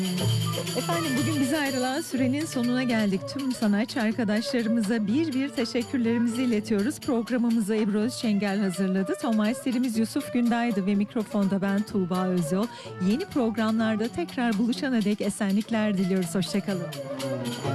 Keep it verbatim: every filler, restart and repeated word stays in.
Efendim bugün bize ayrılan sürenin sonuna geldik. Tüm sanatçı arkadaşlarımıza bir bir teşekkürlerimizi iletiyoruz. Programımızı Ebru Özçengel hazırladı. Tomayserimiz Yusuf Günday'dı ve mikrofonda ben Tuğba Özyol. Yeni programlarda tekrar buluşana dek esenlikler diliyoruz. Hoşçakalın.